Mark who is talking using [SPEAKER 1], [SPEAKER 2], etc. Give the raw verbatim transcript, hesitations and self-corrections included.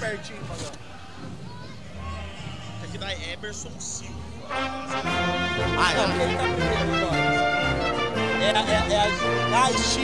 [SPEAKER 1] certinho, Magão.
[SPEAKER 2] Tem que dar Emerson Silva.
[SPEAKER 1] Ah, não, quem tá primeiro agora? É, é, é a, a